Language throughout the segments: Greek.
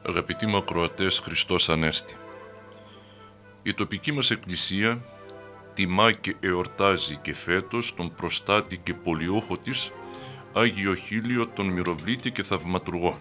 Αγαπητοί μου ακροατές, Χριστός Ανέστη. Η τοπική μας εκκλησία τιμά και εορτάζει και φέτος τον προστάτη και πολιούχο της Άγιο Χίλιο τον Μυροβλήτη και Θαυματουργό.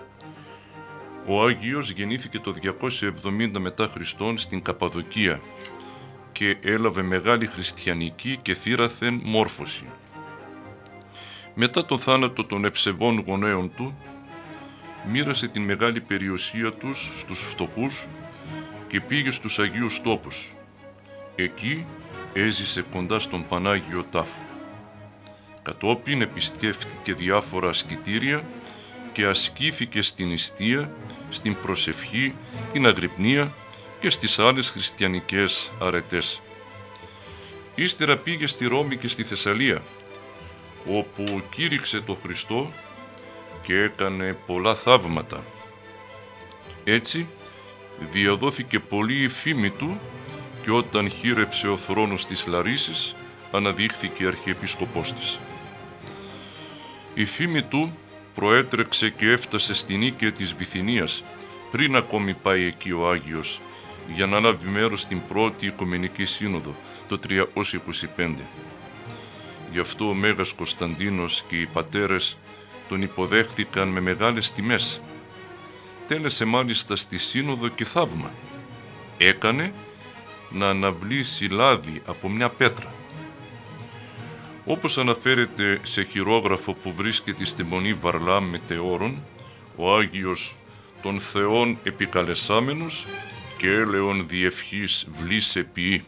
Ο Άγιος γεννήθηκε το 270 μετά Χριστόν στην Καπαδοκία και έλαβε μεγάλη χριστιανική και θύραθεν μόρφωση. Μετά τον θάνατο των ευσεβών γονέων του, μοίρασε την μεγάλη περιουσία τους στους φτωχούς και πήγε στους Αγίους Τόπους. Εκεί έζησε κοντά στον Πανάγιο Τάφο. Κατόπιν επισκέφθηκε διάφορα ασκητήρια και ασκήθηκε στην νηστεία, στην προσευχή, την αγρυπνία και στις άλλες χριστιανικές αρετές. Ύστερα πήγε στη Ρώμη και στη Θεσσαλία, όπου κήρυξε το Χριστό και έκανε πολλά θαύματα. Έτσι διαδόθηκε πολύ η φήμη του και όταν χείρεψε ο θρόνος της Λαρίσης αναδείχθηκε αρχιεπίσκοπός της. Η φήμη του προέτρεξε και έφτασε στην οίκαια της Βυθινίας πριν ακόμη πάει εκεί ο Άγιος για να λάβει μέρος στην πρώτη Οικουμενική Σύνοδο το 325. Γι' αυτό ο Μέγας Κωνσταντίνος και οι πατέρες τον υποδέχθηκαν με μεγάλες τιμές. Τέλεσε μάλιστα στη Σύνοδο και θαύμα. Έκανε να αναβλήσει λάδι από μια πέτρα. Όπως αναφέρεται σε χειρόγραφο που βρίσκεται στη Μονή Βαρλάμ Μετεώρων, ο Άγιος των Θεών επικαλεσάμενος και έλεον διευχής βλήσε ποιή.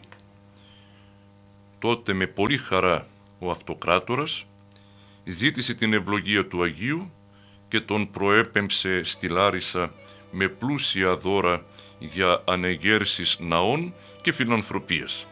Τότε με πολύ χαρά ο Αυτοκράτορας ζήτησε την ευλογία του Αγίου και τον προέπεμψε στη Λάρισα με πλούσια δώρα για ανεγέρσεις ναών και φιλανθρωπίες.